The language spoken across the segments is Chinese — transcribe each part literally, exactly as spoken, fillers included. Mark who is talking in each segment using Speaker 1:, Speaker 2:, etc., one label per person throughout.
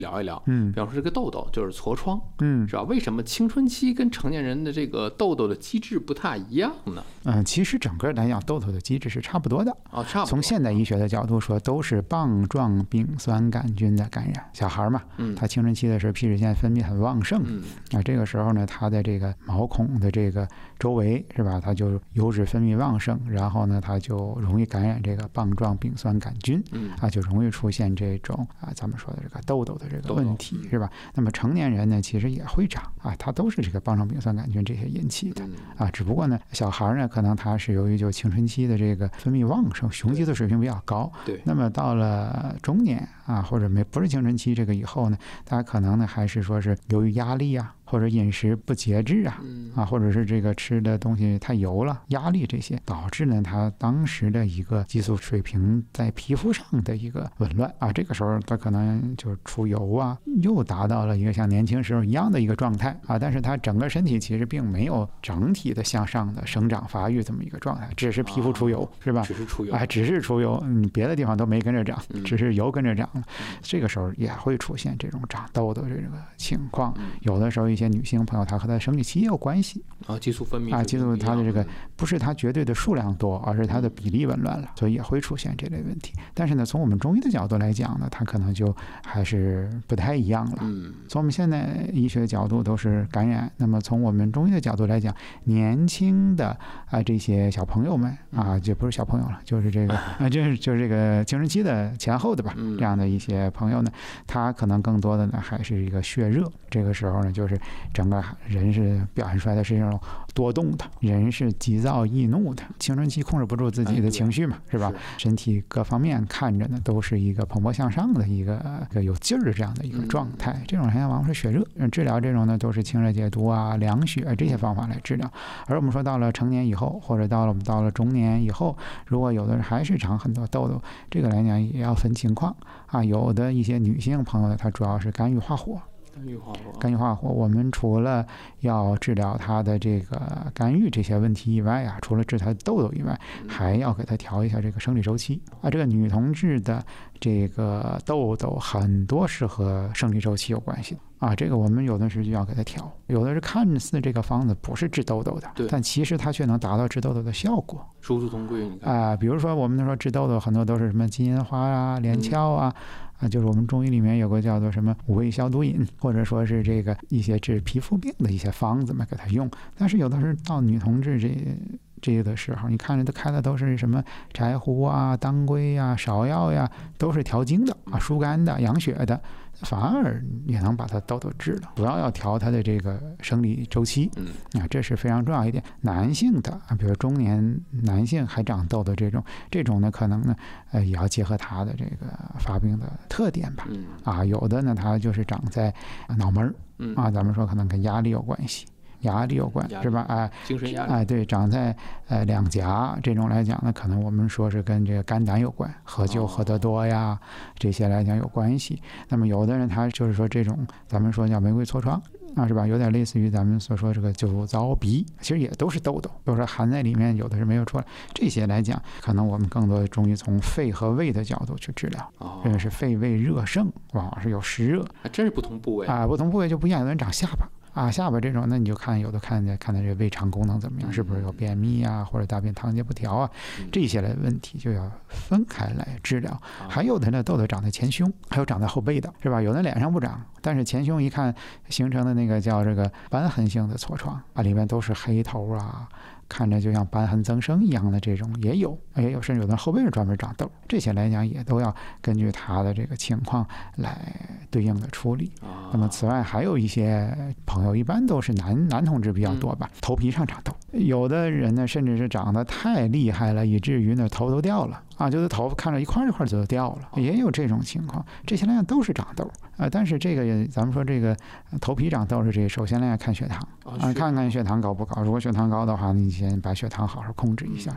Speaker 1: 聊一聊，
Speaker 2: 嗯，
Speaker 1: 比方说这个痘痘就是痤疮，
Speaker 2: 嗯，
Speaker 1: 是吧？为什么青春期跟成年人的这个痘痘的机制不太一样呢？
Speaker 2: 嗯，其实整个来讲，痘痘的机制是差不多的。
Speaker 1: 哦，差不多。
Speaker 2: 从现代医学的角度说，都是棒状丙酸杆菌的感染。小孩嘛，
Speaker 1: 嗯，
Speaker 2: 他青春期的时候皮脂腺分泌很旺盛，
Speaker 1: 嗯，
Speaker 2: 啊，这个时候呢，他的这个毛孔的这个周围是吧，它就油脂分泌旺盛，然后呢，它就容易感染这个棒状丙酸杆菌，
Speaker 1: 嗯，
Speaker 2: 啊，就容易出现这种啊，咱们说的这个痘痘的这个问题，是吧？那么成年人呢，其实也会长啊，它都是这个棒状丙酸杆菌这些引起的啊，只不过呢，小孩呢，可能他是由于就青春期的这个分泌旺盛，雄激素水平比较高，
Speaker 1: 对，
Speaker 2: 那么到了中年啊，或者没不是青春期这个以后呢，他可能呢还是说是由于压力啊，或者饮食不节制啊，啊，或者是这个吃的东西太油了，压力这些导致呢他当时的一个激素水平在皮肤上的一个紊乱啊，这个时候他可能就出油啊，又达到了一个像年轻时候一样的一个状态啊，但是他整个身体其实并没有整体的向上的生长发育这么一个状态，只是皮肤出油，是吧？
Speaker 1: 只是出油，
Speaker 2: 哎，只是出油，你别的地方都没跟着长，只是油跟着长了。这个时候也会出现这种长痘的这个情况。有的时候一些女性朋友，她和她的生理期也有关系
Speaker 1: 啊，激素分泌
Speaker 2: 啊，激素它的这个不是它绝对的数量多，而是它的比例紊乱了，所以也会出现这类问题。但是呢，从我们中医的角度来讲呢，它可能就还是不太一样了。
Speaker 1: 嗯，
Speaker 2: 从我们现在医学角度都是感染，那么从我们中医的角度来讲，年轻的啊这些小朋友们啊，就不是小朋友了，就是这个啊，就是就是这个青春期的前后的吧，这样的一些朋友呢，他可能更多的呢还是一个血热，这个时候呢，就是整个人是表现出来的是这种多动的，人是急躁易怒的，青春期控制不住自己的情绪嘛，是吧？身体各方面看着呢都是一个蓬勃向上的一个有劲儿的这样的一个状态，这种人往往是血热，治疗这种呢都是清热解毒啊、凉血这些方法来治疗。而我们说到了成年以后，或者到了我们到了中年以后，如果有的人还是长很多痘痘，这个来讲也要分情况啊。有的一些女性朋友呢，她主要是肝郁化火。
Speaker 1: 肝郁化火，
Speaker 2: 肝郁化火，我们除了要治疗他的这个肝郁这些问题以外啊，除了治他的痘痘以外，还要给他调一下这个生理周期啊。这个女同志的这个痘痘很多是和生理周期有关系的啊，这个我们有的时就要给他调，有的是看似这个方子不是治痘痘的，但其实它却能达到治痘痘的效果。
Speaker 1: 殊途同归，你看
Speaker 2: 啊，比如说我们说治痘痘很多都是什么金银花啊、连翘啊。嗯啊，就是我们中医里面有个叫做什么五味消毒饮，或者说是这个一些治皮肤病的一些方子嘛，给他用。但是有的是到女同志这这个的时候，你看着都开的都是什么柴胡啊、当归啊、芍药呀，都是调经的啊、疏肝的、养血的，反而也能把它痘痘治了。主要要调它的这个生理周期，啊，这是非常重要一点。男性的啊，比如中年男性还长痘痘这种，这种呢可能呢，呃，也要结合他的这个发病的特点吧。啊，有的呢，它就是长在脑门儿，啊，咱们说可能跟压力有关系。压力有关是吧？哎，
Speaker 1: 精神压力，
Speaker 2: 哎，对，长在呃两颊这种来讲呢，可能我们说是跟这个肝胆有关，喝酒喝得多呀，这些来讲有关系。那么有的人他就是说这种咱们说叫玫瑰痤疮啊，是吧？有点类似于咱们所说这个酒糟鼻，其实也都是痘痘，都是含在里面，有的是没有出来。这些来讲，可能我们更多的中医从肺和胃的角度去治疗，认为是肺胃热盛，往往是有湿热，
Speaker 1: 还真是不同部位
Speaker 2: 啊，不同部位就不一样，有的人长下巴。啊，下巴这种，那你就看有的看的看的这胃肠功能怎么样，是不是有便秘啊，或者大便溏结不调啊，这些的问题就要分开来治疗。还有的呢，痘痘长在前胸，还有长在后背的，是吧？有的脸上不长，但是前胸一看形成的那个叫这个瘢痕性的痤疮啊，里面都是黑头啊。看着就像瘢痕增生一样的这种也有，也有，甚至有的后背是专门长痘，这些来讲也都要根据他的这个情况来对应的处理。那么此外还有一些朋友，一般都是男男同志比较多吧，头皮上长痘，有的人呢甚至是长得太厉害了，以至于呢头都掉了啊，就是头看着一块一块就掉了，也有这种情况。这些来讲都是长痘啊，但是这个咱们说这个头皮长痘是这，首先来看血糖啊，看看血糖高不高。如果血糖高的话，你先把血糖好好控制一下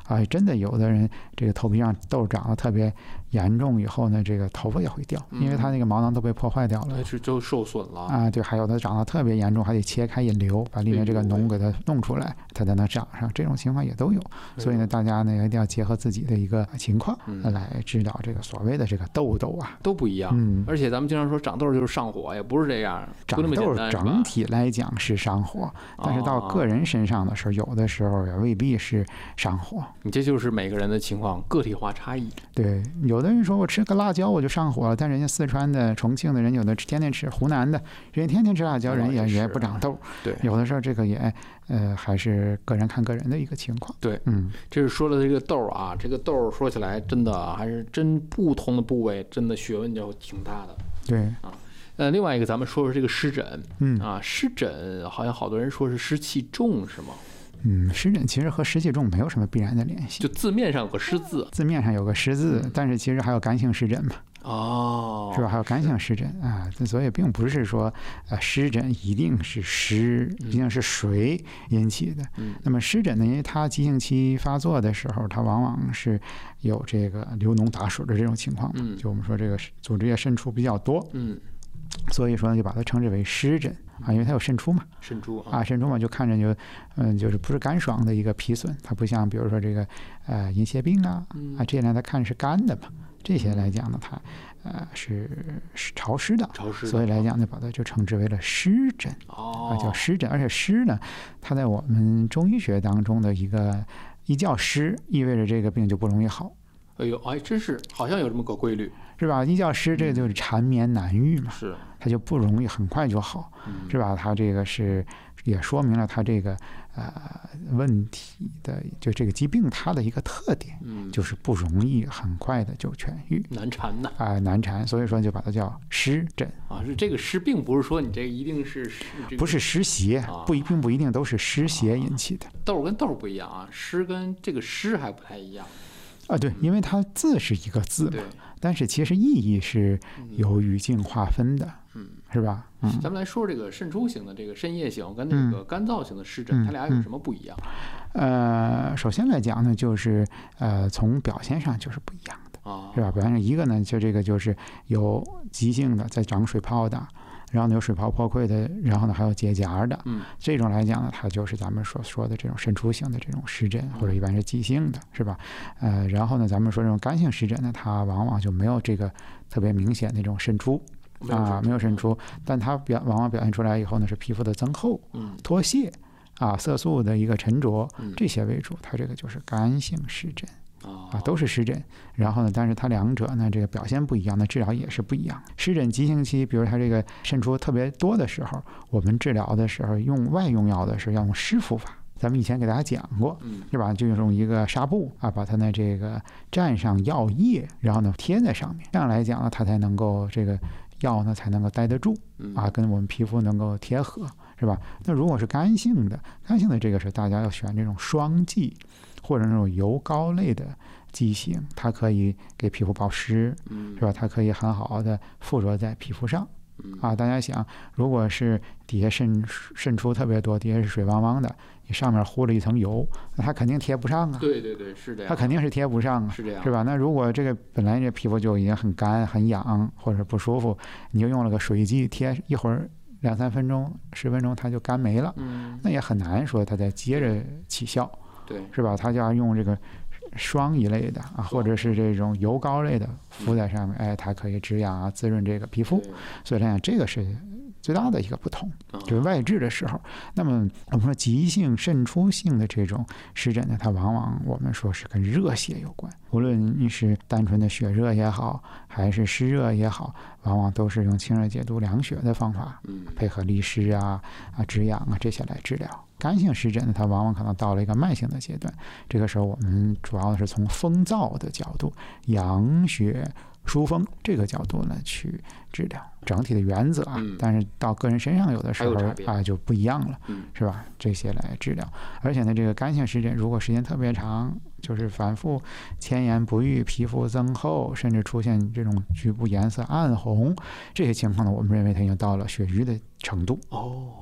Speaker 2: 啊，真的有的人这个头皮上痘长得特别严重以后呢，这个头发也会掉，因为它那个毛囊都被破坏掉了，
Speaker 1: 是就受损了
Speaker 2: 啊。对，还有的长得特别严重，还得切开引流，把里面这个脓给它弄出来，它才能长上。这种情况也都有，所以呢，大家呢一定要结合自己的一个情况来治疗这个所谓的这个痘痘啊，
Speaker 1: 都不一样。嗯，而且咱们经常说长痘就是上火，也不是这样，
Speaker 2: 长痘整体来讲是上火，但是到个人身上的时候，有的时候也未必是上火。
Speaker 1: 你这就是每个人的情况个体化差异。
Speaker 2: 对，有的人说我吃个辣椒我就上火了，但人家四川的、重庆的人有的天天吃，湖南的人天天吃辣椒，人也也不长痘。
Speaker 1: 对，
Speaker 2: 有的时候这个也呃还是个人看个人的一个情况。
Speaker 1: 对，
Speaker 2: 嗯，
Speaker 1: 这是说的这个痘啊，这个痘说起来真的还是真不同的部位，真的学问就挺大的。
Speaker 2: 对
Speaker 1: 啊。呃，另外一个咱们说说这个湿疹，
Speaker 2: 嗯
Speaker 1: 啊，湿疹好像好多人说是湿气重，是吗？
Speaker 2: 嗯，湿疹其实和湿气重没有什么必然的联系，
Speaker 1: 就字面上有个湿字，
Speaker 2: 字面上有个湿字，但是其实还有干性湿疹嘛。
Speaker 1: 哦，
Speaker 2: 是吧？还有干性湿疹啊，所以并不是说呃湿疹一定是湿，一定是水引起的。
Speaker 1: 嗯，
Speaker 2: 那么湿疹呢，因为它急性期发作的时候，它往往是有这个流脓打水的这种情况。
Speaker 1: 嗯，
Speaker 2: 就我们说这个组织液渗出比较多。
Speaker 1: 嗯。
Speaker 2: 所以说呢，就把它称之为湿疹啊，因为它有渗出嘛，
Speaker 1: 渗出
Speaker 2: 啊，渗出嘛，就看着就，嗯，就是不是干爽的一个皮损，它不像比如说这个呃银屑病啊，啊这些呢，它看是干的嘛，这些来讲呢，它呃是是潮湿的，
Speaker 1: 潮湿，
Speaker 2: 所以来讲呢，把它就称之为了湿疹，
Speaker 1: 哦，
Speaker 2: 啊叫湿疹，而且湿呢，它在我们中医学当中的一个一叫湿，意味着这个病就不容易好。
Speaker 1: 哎呦，哎，真是好像有这么个规律，
Speaker 2: 是吧？一觉湿，这个就是缠绵难愈嘛，
Speaker 1: 是，
Speaker 2: 它就不容易很快就好，
Speaker 1: 嗯、
Speaker 2: 是吧？它这个是也说明了它这个呃问题的，就这个疾病它的一个特点，
Speaker 1: 嗯，
Speaker 2: 就是不容易很快的就痊愈，
Speaker 1: 难缠呐，
Speaker 2: 啊、呃，难缠，所以说就把它叫湿疹
Speaker 1: 啊。是这个湿，并不是说你这个一定是湿，这个、
Speaker 2: 不是湿邪，
Speaker 1: 啊、
Speaker 2: 不并不一定都是湿邪引起的。
Speaker 1: 痘跟痘不一样啊，湿跟这个湿还不太一样。
Speaker 2: 啊，对，因为它字是一个字嘛，但是其实意义是有语境划分的，
Speaker 1: 嗯，
Speaker 2: 是吧？嗯，
Speaker 1: 咱们来说这个渗出型的这个渗液型跟那个干燥型的湿疹，
Speaker 2: 嗯、
Speaker 1: 它俩有什么不一样？
Speaker 2: 呃，首先来讲呢，就是呃，从表现上就是不一样的，
Speaker 1: 啊，
Speaker 2: 是吧？表现上一个呢，就这个就是有急性的在长水泡的。然后呢，有水泡破溃的，然后呢还有结痂的，
Speaker 1: 嗯，
Speaker 2: 这种来讲呢，它就是咱们所说的这种渗出型的这种湿疹，或者一般是急性的，是吧？呃，然后呢，咱们说这种干性湿疹呢，它往往就没有这个特别明显那种渗出啊，没有渗出，但它表往往表现出来以后呢，是皮肤的增厚、
Speaker 1: 嗯、
Speaker 2: 脱屑啊、色素的一个沉着，
Speaker 1: 嗯、
Speaker 2: 这些为主，它这个就是干性湿疹。
Speaker 1: 啊，
Speaker 2: 都是湿疹，然后呢，但是它两者呢，这个表现不一样，那治疗也是不一样。湿疹急性期，比如它这个渗出特别多的时候，我们治疗的时候用外用药的时候要用湿敷法。咱们以前给大家讲过，是吧？就用一个纱布啊，把它的这个蘸上药液，然后呢贴在上面，这样来讲呢，它才能够这个药呢才能够待得住啊，跟我们皮肤能够贴合，是吧？那如果是干性的，干性的这个是大家要选这种霜剂。或者那种油膏类的剂型，它可以给皮肤保湿，是吧？它可以很好的附着在皮肤上，啊，大家想，如果是底下渗渗出特别多，底下是水汪汪的，你上面糊了一层油，那它肯定贴不上啊。
Speaker 1: 对对对，是这样。
Speaker 2: 它肯定是贴不上啊，
Speaker 1: 是这样，
Speaker 2: 是吧？那如果这个本来这皮肤就已经很干、很痒或者不舒服，你就用了个水剂贴一会儿。两三分钟、十分钟，它就干没了，
Speaker 1: 嗯，
Speaker 2: 那也很难说它再接着起效。
Speaker 1: 对，
Speaker 2: 是吧？它就要用这个霜一类的啊，或者是这种油膏类的敷在上面，哎，它可以止痒啊，滋润这个皮肤。所以来讲，这个是最大的一个不同，就是外治的时候。那么我们说急性渗出性的这种湿疹呢，它往往我们说是跟热邪有关。无论你是单纯的血热也好，还是湿热也好，往往都是用清热解毒凉血的方法，配合利湿啊、啊止痒啊这些来治疗。干性湿疹呢，它往往可能到了一个慢性的阶段，这个时候我们主要是从风燥的角度，养血疏风这个角度呢去治疗，整体的原则啊，嗯、但是到个人身上有的时候啊就不一样了，
Speaker 1: 嗯、
Speaker 2: 是吧？这些来治疗，而且呢，这个干性湿疹如果时间特别长，就是反复千言不愈，皮肤增厚，甚至出现这种局部颜色暗红，这些情况呢，我们认为它已经到了血瘀的程度。
Speaker 1: 哦。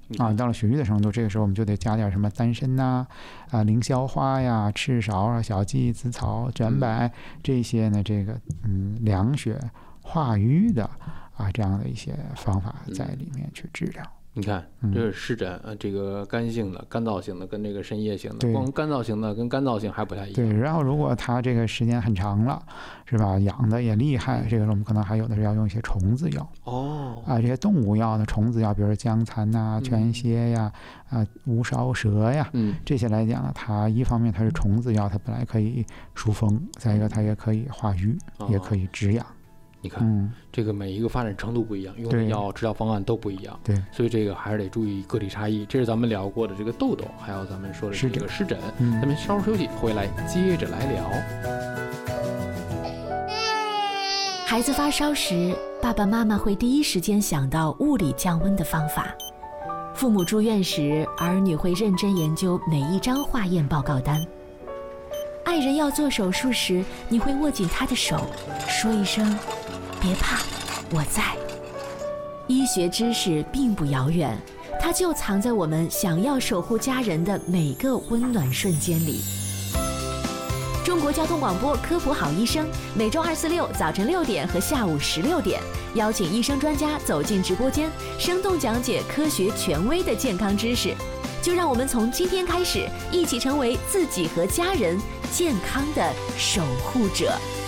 Speaker 2: 啊，到了血瘀的程度，这个时候我们就得加点什么丹参呐、啊、凌霄花呀、赤芍啊、小荠、紫草、卷柏、嗯、这些呢，这个嗯凉血化瘀的啊这样的一些方法在里面去治疗。
Speaker 1: 你看，这是湿疹，呃，这个干性的、干燥型的跟这个渗液型的，光干燥型的跟干燥型还不太一样。
Speaker 2: 对，然后如果它这个时间很长了，是吧？痒的也厉害，这个时候我们可能还有的是要用一些虫子药。
Speaker 1: 哦，
Speaker 2: 啊，这些动物药的虫子药，比如说姜蚕呐、全蝎呀、啊无烧蛇呀，
Speaker 1: 嗯，
Speaker 2: 这些来讲呢，它一方面它是虫子药，它本来可以疏风，再一个它也可以化瘀，
Speaker 1: 哦、
Speaker 2: 也可以止痒。
Speaker 1: 你看、嗯，这个每一个发展程度不一样，用的药治疗方案都不一样，
Speaker 2: 对，
Speaker 1: 所以这个还是得注意个体差异。这是咱们聊过的这个痘痘，还有咱们说的这个湿疹。嗯、咱们稍事休息，回来接着来聊。
Speaker 3: 孩子发烧时，爸爸妈妈会第一时间想到物理降温的方法；父母住院时，儿女会认真研究每一张化验报告单。爱人要做手术时，你会握紧他的手，说一声别怕，我在。医学知识并不遥远，它就藏在我们想要守护家人的每个温暖瞬间里。中国交通广播科普好医生，每周二、四、六早晨六点和下午十六点，邀请医生专家走进直播间，生动讲解科学权威的健康知识。就让我们从今天开始，一起成为自己和家人健康的守护者。